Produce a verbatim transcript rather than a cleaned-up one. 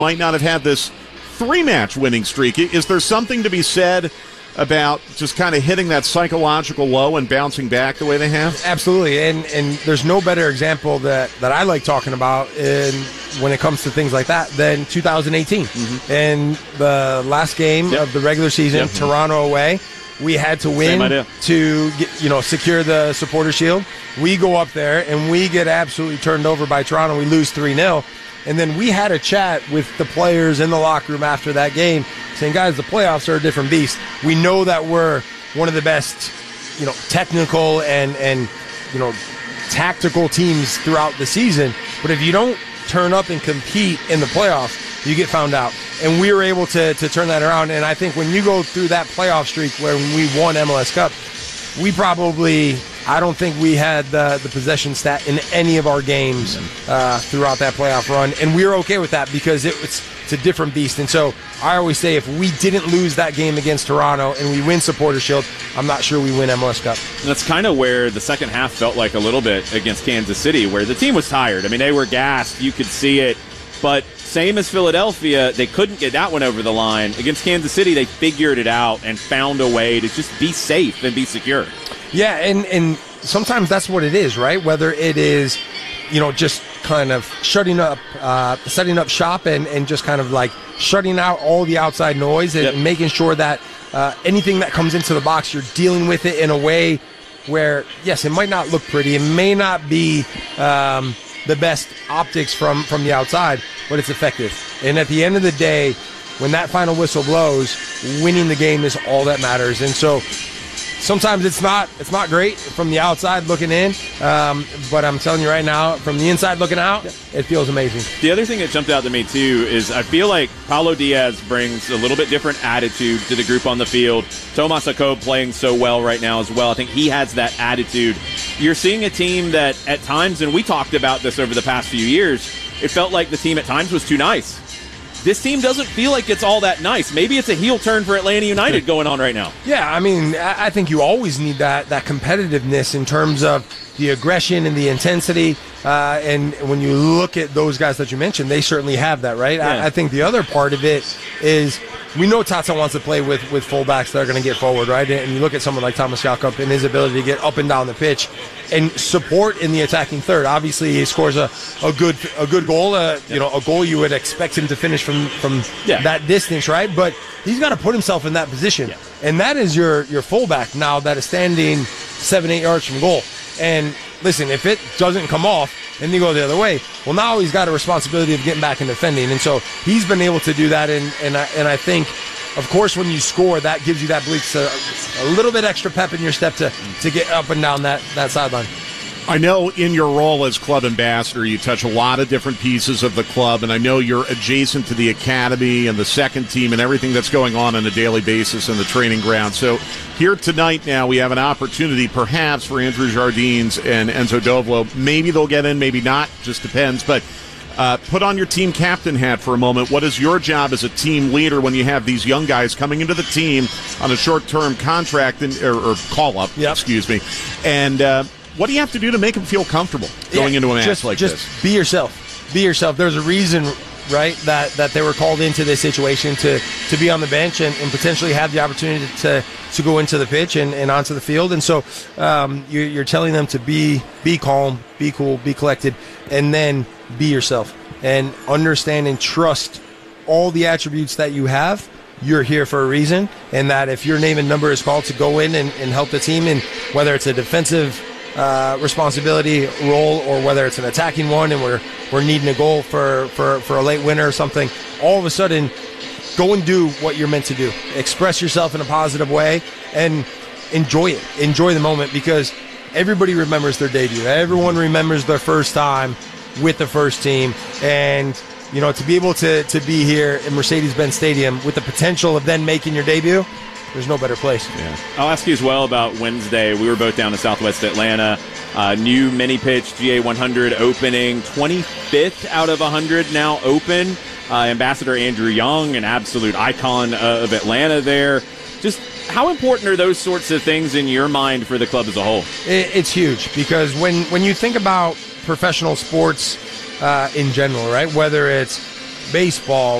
might not have had this three-match winning streak. Is there something to be said about just kind of hitting that psychological low and bouncing back the way they have? Absolutely, and and there's no better example that, that I like talking about in, when it comes to things like that than two thousand eighteen. Mm-hmm. And the last game yep. of the regular season, yep. Toronto away, we had to win to get, you know, secure the Supporter Shield. We go up there, and we get absolutely turned over by Toronto. We lose three nil. And then we had a chat with the players in the locker room after that game saying, guys, the playoffs are a different beast. We know that we're one of the best, you know, technical and, and you know, tactical teams throughout the season. But if you don't turn up and compete in the playoffs, you get found out. And we were able to, to turn that around. And I think when you go through that playoff streak where we won M L S Cup, we probably... I don't think we had the, the possession stat in any of our games uh, throughout that playoff run, and we were okay with that because it was, it's a different beast. And so I always say if we didn't lose that game against Toronto and we win Supporter Shield, I'm not sure we win M L S Cup. And that's kind of where the second half felt like a little bit against Kansas City, where the team was tired. I mean, they were gassed. You could see it. But same as Philadelphia, they couldn't get that one over the line. Against Kansas City, they figured it out and found a way to just be safe and be secure. Yeah, and, and sometimes that's what it is, right? Whether it is, you know, just kind of shutting up, uh, setting up shop and, and just kind of like shutting out all the outside noise and, yep. and making sure that uh, anything that comes into the box, you're dealing with it in a way where, yes, it might not look pretty. It may not be um, the best optics from, from the outside, but it's effective. And at the end of the day, when that final whistle blows, winning the game is all that matters. And so sometimes it's not it's not great from the outside looking in, um, but I'm telling you right now, from the inside looking out, it feels amazing. The other thing that jumped out to me, too, is I feel like Paulo Diaz brings a little bit different attitude to the group on the field. Tomas Jakob playing so well right now as well. I think he has that attitude. You're seeing a team that at times, and we talked about this over the past few years, it felt like the team at times was too nice. This team doesn't feel like it's all that nice. Maybe it's a heel turn for Atlanta United going on right now. Yeah, I mean, I think you always need that that competitiveness in terms of the aggression and the intensity. Uh, and when you look at those guys that you mentioned, they certainly have that, right? Yeah. I, I think the other part of it is we know Tata wants to play with, with fullbacks that are going to get forward, right? And you look at someone like Tomas Jakob and his ability to get up and down the pitch and support in the attacking third. Obviously, he scores a, a good a good goal, uh, you know, a goal you would expect him to finish from, from yeah. that distance, right? But he's got to put himself in that position. Yeah. And that is your, your fullback now that is standing seven, eight yards from goal. And listen, if it doesn't come off and you go the other way, well, now he's got a responsibility of getting back and defending. And so he's been able to do that. And, and, I, and I think, of course, when you score, that gives you that belief, a, a little bit extra pep in your step to, to get up and down that, that sideline. I know in your role as club ambassador, you touch a lot of different pieces of the club, and I know you're adjacent to the academy and the second team and everything that's going on on a daily basis in the training ground. So here tonight now we have an opportunity perhaps for Andrew Jardines and Enzo Dovlo. Maybe they'll get in, maybe not, just depends. But uh, put on your team captain hat for a moment. What is your job as a team leader when you have these young guys coming into the team on a short-term contract and, or, or call-up, yep. excuse me, and uh, what do you have to do to make them feel comfortable going yeah, into a match just, like just this? Just be yourself. Be yourself. There's a reason, right, that, that they were called into this situation to, to be on the bench and, and potentially have the opportunity to, to go into the pitch and, and onto the field. And so um, you're, you're telling them to be be calm, be cool, be collected, and then be yourself. And understand and trust all the attributes that you have. You're here for a reason. And that if your name and number is called to go in and, and help the team, and whether it's a defensive Uh, responsibility role or whether it's an attacking one and we're we're needing a goal for, for, for a late winner or something, all of a sudden go and do what you're meant to do. Express yourself in a positive way and enjoy it. Enjoy the moment, because everybody remembers their debut. Everyone remembers their first time with the first team. And, you know, to be able to, to be here in Mercedes-Benz Stadium with the potential of then making your debut, there's no better place. Yeah. I'll ask you as well about Wednesday. We were both down in Southwest Atlanta. Uh, new mini pitch G A one hundred opening, twenty-fifth out of one hundred now open. Uh, Ambassador Andrew Young, an absolute icon uh, of Atlanta there. Just how important are those sorts of things in your mind for the club as a whole? It, it's huge, because when, when you think about professional sports uh, in general, right, whether it's baseball,